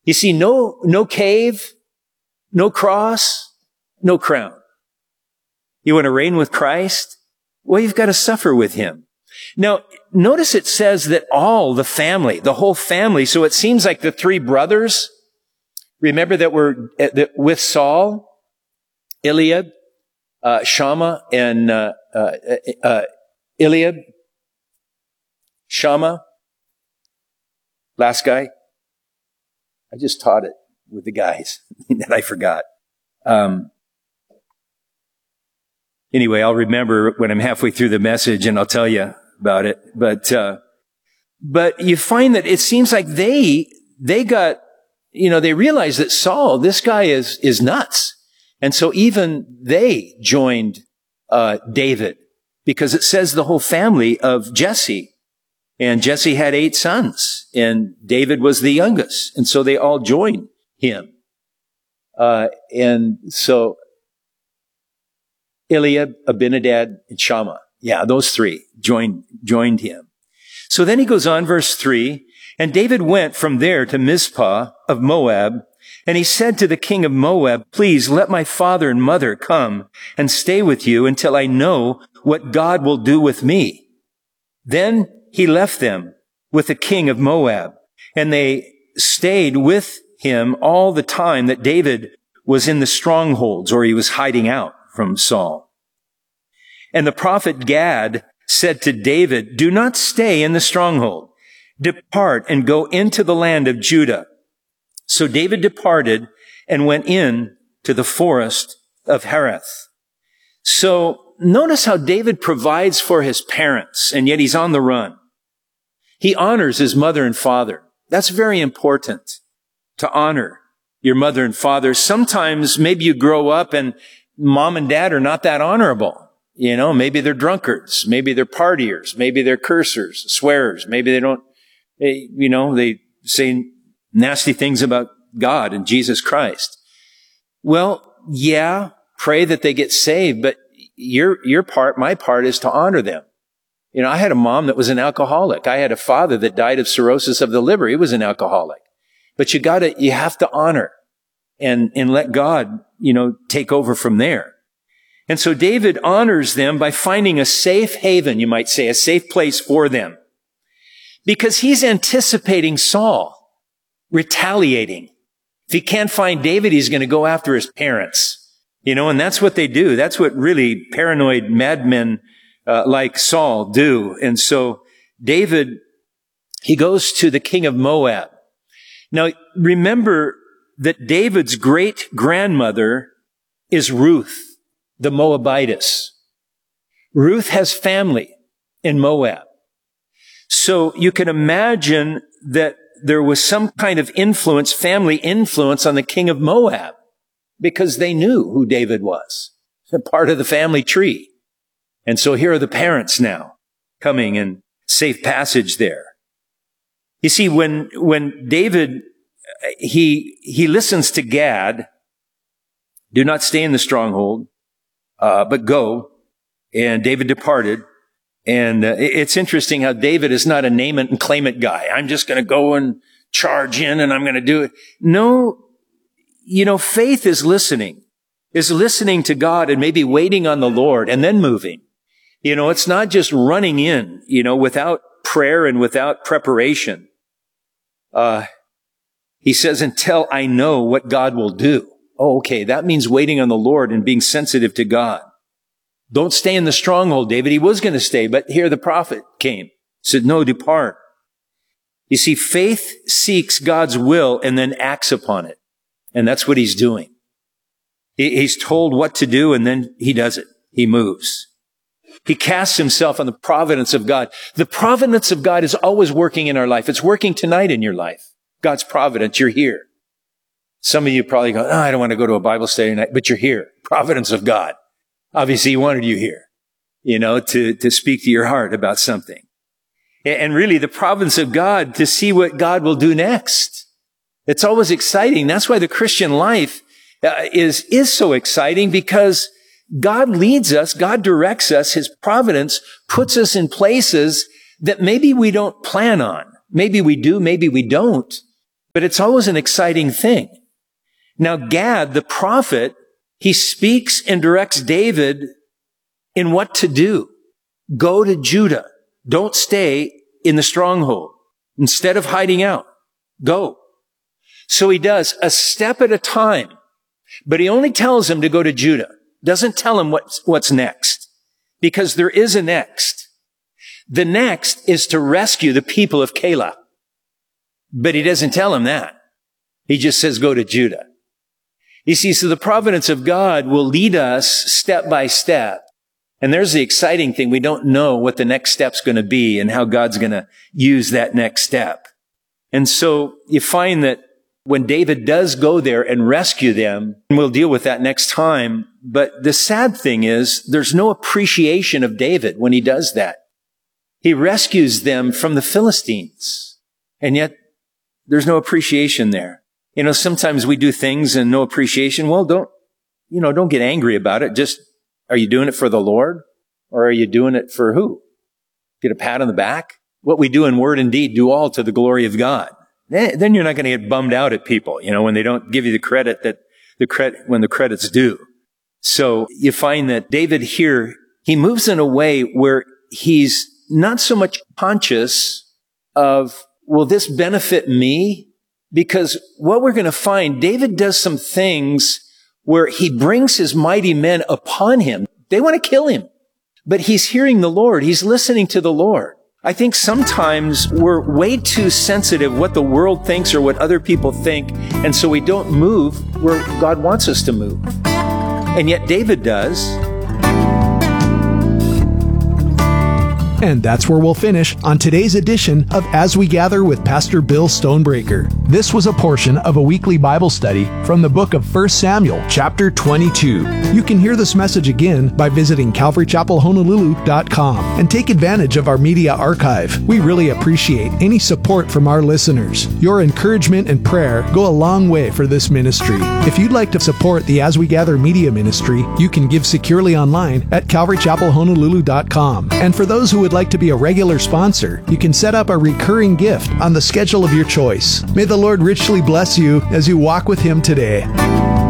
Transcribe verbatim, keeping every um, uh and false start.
You see, no, no cave, no cross, no crown. You want to reign with Christ? Well, you've got to suffer with him. Now, notice it says that all the family, the whole family, so it seems like the three brothers, remember that were that with Saul, Eliab, uh, Shammah, and uh, uh, uh, Eliab, Shammah, last guy. I just taught it with the guys that I forgot. Um, anyway, I'll remember when I'm halfway through the message and I'll tell you about it. But, uh, but you find that it seems like they, they got, you know, they realized that Saul, this guy is, is nuts. And so even they joined, uh, David, because it says the whole family of Jesse. And Jesse had eight sons, and David was the youngest. And so they all joined him. Uh, and so Eliab, Abinadab, and Shammah. Yeah, those three joined, joined him. So then he goes on, verse three, and David went from there to Mizpah of Moab, and he said to the king of Moab, please let my father and mother come and stay with you until I know what God will do with me. Then he left them with the king of Moab, and they stayed with him all the time that David was in the strongholds, or he was hiding out from Saul. And the prophet Gad said to David, do not stay in the stronghold. Depart and go into the land of Judah. So David departed and went in to the forest of Hereth. So notice how David provides for his parents, and yet he's on the run. He honors his mother and father. That's very important, to honor your mother and father. Sometimes maybe you grow up and mom and dad are not that honorable. You know, maybe they're drunkards. Maybe they're partiers. Maybe they're cursers, swearers. Maybe they don't, they, you know, they say nasty things about God and Jesus Christ. Well, yeah, pray that they get saved, but your, your part, my part is to honor them. You know, I had a mom that was an alcoholic. I had a father that died of cirrhosis of the liver. He was an alcoholic. But you gotta, you have to honor and, and let God, you know, take over from there. And so David honors them by finding a safe haven, you might say, a safe place for them. Because he's anticipating Saul retaliating. If he can't find David, he's going to go after his parents. You know, and that's what they do. That's what really paranoid madmen Uh, like Saul do. And so David, he goes to the king of Moab. Now remember that David's great grandmother is Ruth, the Moabitess. Ruth has family in Moab. So you can imagine that there was some kind of influence, family influence on the king of Moab, because they knew who David was, a part of the family tree. And so here are the parents now coming in safe passage there. You see, when, when David, he, he listens to Gad, do not stay in the stronghold, uh, but go. And David departed. And uh, it's interesting how David is not a name it and claim it guy. I'm just going to go and charge in and I'm going to do it. No, you know, faith is listening, is listening to God and maybe waiting on the Lord and then moving. You know, it's not just running in, you know, without prayer and without preparation. Uh, he says, until I know what God will do. Oh, okay. That means waiting on the Lord and being sensitive to God. Don't stay in the stronghold, David. He was going to stay, but here the prophet came, said, no, depart. You see, faith seeks God's will and then acts upon it. And that's what he's doing. He's told what to do and then he does it. He moves. He casts himself on the providence of God. The providence of God is always working in our life. It's working tonight in your life. God's providence. You're here. Some of you probably go, oh, I don't want to go to a Bible study tonight, but you're here. Providence of God. Obviously, he wanted you here, you know, to, to speak to your heart about something. And really, the providence of God to see what God will do next. It's always exciting. That's why the Christian life uh, is, is so exciting, because God leads us, God directs us, his providence puts us in places that maybe we don't plan on. Maybe we do, maybe we don't. but it's always an exciting thing. Now, Gad, the prophet, he speaks and directs David in what to do. Go to Judah. Don't stay in the stronghold. Instead of hiding out, go. So he does a step at a time, but he only tells him to go to Judah. Doesn't tell him what's, what's next, because there is a next. The next is to rescue the people of Keilah. But he doesn't tell him that. He just says, go to Judah. You see, so the providence of God will lead us step by step. And there's the exciting thing. We don't know what the next step's going to be and how God's going to use that next step. And so you find that when David does go there and rescue them, and we'll deal with that next time, but the sad thing is there's no appreciation of David when he does that. He rescues them from the Philistines, and yet there's no appreciation there. You know, sometimes we do things and no appreciation. Well, don't, you know, don't get angry about it. Just, are you doing it for the Lord, or are you doing it for who? Get a pat on the back? What we do in word and deed, do all to the glory of God. Then you're not going to get bummed out at people, you know, when they don't give you the credit that the credit, when the credit's due. So you find that David here, he moves in a way where he's not so much conscious of, will this benefit me? Because what we're going to find, David does some things where he brings his mighty men upon him. They want to kill him, but he's hearing the Lord. He's listening to the Lord. I think sometimes we're way too sensitive what the world thinks or what other people think, and so we don't move where God wants us to move. And yet David does. And that's where we'll finish on today's edition of As We Gather with Pastor Bill Stonebreaker. This was a portion of a weekly Bible study from the book of First Samuel, chapter twenty-two. You can hear this message again by visiting calvary chapel honolulu dot com and take advantage of our media archive. We really appreciate any support from our listeners. Your encouragement and prayer go a long way for this ministry. If you'd like to support the As We Gather media ministry, you can give securely online at calvary chapel honolulu dot com. And for those who would like to be a regular sponsor, you can set up a recurring gift on the schedule of your choice. May the Lord richly bless you as you walk with Him today.